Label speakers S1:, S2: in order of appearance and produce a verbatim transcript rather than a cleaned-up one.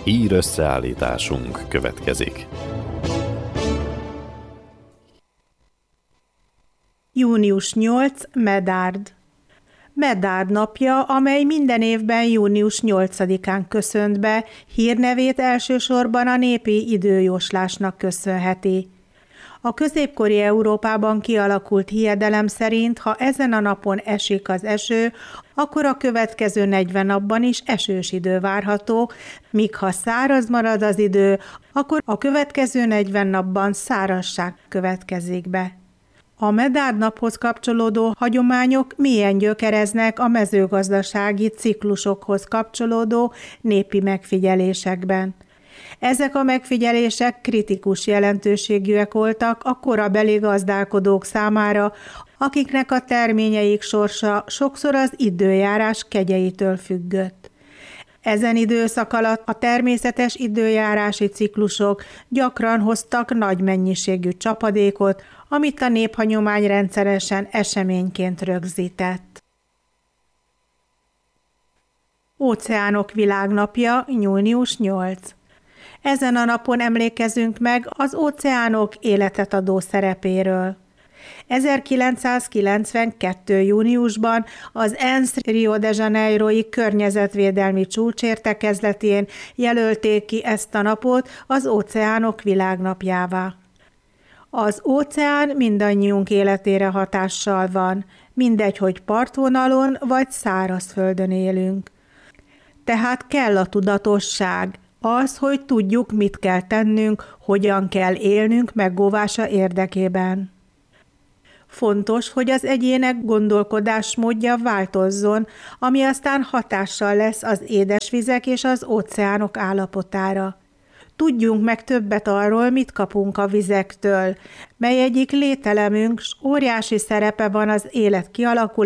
S1: Hír összeállításunk következik.
S2: június nyolcadika Medárd. Medárd napja, amely minden évben június nyolcadikán köszönt be, hírnevét elsősorban a népi időjóslásnak köszönheti. A középkori Európában kialakult hiedelem szerint, ha ezen a napon esik az eső, akkor a következő negyven napban is esős idő várható, míg ha száraz marad az idő, akkor a következő negyven napban szárazság következik be. A Medárd naphoz kapcsolódó hagyományok mélyen gyökereznek a mezőgazdasági ciklusokhoz kapcsolódó népi megfigyelésekben. Ezek a megfigyelések kritikus jelentőségűek voltak a korabeli gazdálkodók számára, akiknek a terményeik sorsa sokszor az időjárás kegyeitől függött. Ezen időszak alatt a természetes időjárási ciklusok gyakran hoztak nagy mennyiségű csapadékot, amit a néphagyomány rendszeresen eseményként rögzített. Óceánok világnapja, június nyolcadika. Ezen a napon emlékezünk meg az óceánok életet adó szerepéről. ezerkilencszázkilencvenkettő. júniusban az ENSZ Rio de Janeiro-i környezetvédelmi csúcsértekezletén jelölték ki ezt a napot az óceánok világnapjává. Az óceán mindannyiunk életére hatással van, mindegy, hogy partvonalon vagy szárazföldön élünk. Tehát kell a tudatosság, az, hogy tudjuk, mit kell tennünk, hogyan kell élnünk megóvása érdekében. Fontos, hogy az egyének gondolkodásmódja változzon, ami aztán hatással lesz az édesvizek és az óceánok állapotára. Tudjunk meg többet arról, mit kapunk a vizektől, mely egyik lételemünk, s óriási szerepe van az élet kialakulásáában,